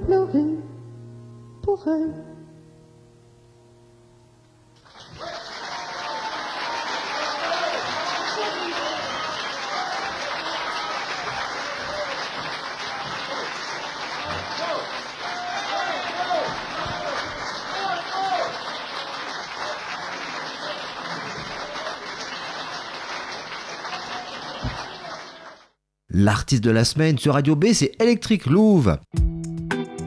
pleurer pour elle. L'artiste de la semaine sur Radio B, c'est Electric Louvre.